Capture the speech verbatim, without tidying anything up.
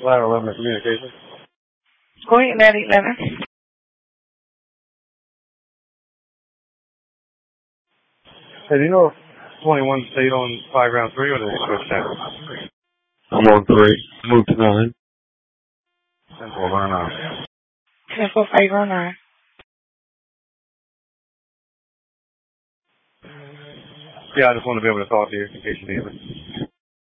Ladder eleven communication. Go ahead, Ladder eleven. Hey, do you know if twenty-one stayed on five round three or did they switch that? I'm on three. Move to nine. ten four nine nine. ten four five oh nine. Yeah, I just want to be able to talk to you in case you need me.